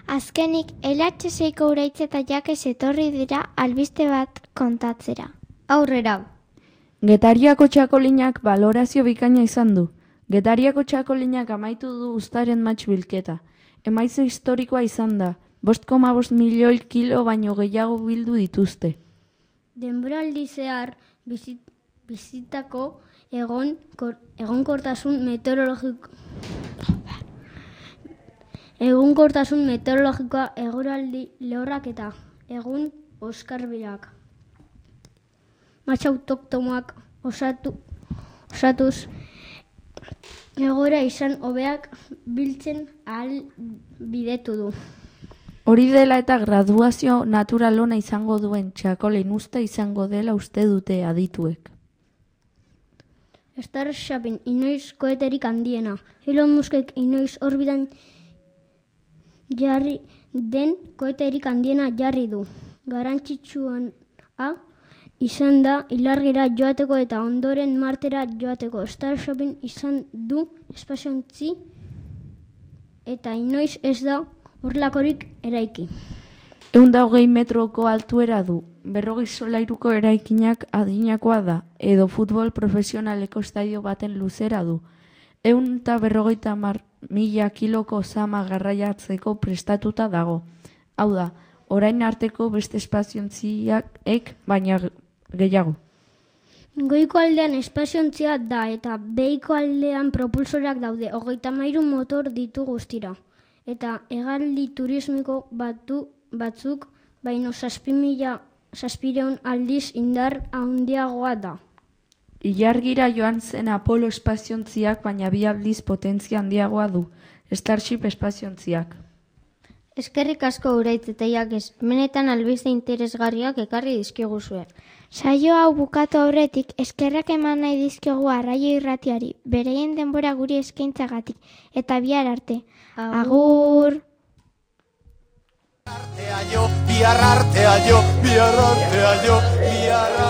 Azkenik, LHSiko Uraitz eta Jakes etorri dira albiste bat kontatzera. Aurrera. Getariako txakolinak balorazio bikaina izan du. Getariako txakolinak amaitu du uztaren match bilketa. Emaitza historikoa izan da. 5,5 milioi kilo baino gehiago bildu dituzte. Denboraldi zehar bizitako egonkortasun meteorologikoa, eguraldi lehorrak eta egun oskarbiak. Matx autoktonoak osatuz egoera izan hobeak biltzen ahalbidetu du. Hori dela eta graduazio natural ona izango duen txakolin usta izango dela uste dute adituek. Starshipin inoiz koeterik handiena. Elon Muskek inoiz orbitan jarri den koeterik handiena jarri du. Garrantzitsuena izan da ilargira joateko eta ondoren Martera joateko. Starshipin izan du espaziontzi eta inoiz ez da horrelakorik eraiki. 120 metroko altuera du. 40 solairuko eraikinak adinakoa da, edo futbol profesionaleko estadio baten luzera du. 150.000 kiloko zama garraiatzeko prestatuta dago. Hau da, orain arteko beste espaziontziak baina gehiago. Goiko aldean espaziontzia da eta behiko aldean propulsoreak daude. 33 motor ditu guztira. Eta hegaldi turismiko batzuk baino 7.000 aldiz indar handiagoa da. Ilargira joan zen Apollo espaziontziak baina 2 aldiz potentzia handiagoa du, Starship espaziontziak. Eskerrik asko Uraitz eta Jakes, benetan albiste interesgarriak ekarri dizkiguzue. Saio hau bukatu aurretik eskerrak eman nahi dizkiogu Arraio Irratiari, bereien denbora guri eskaintzagatik, eta bihar arte. Agur! Bihar artea jo, bihar artea jo, bihar artea jo, bihar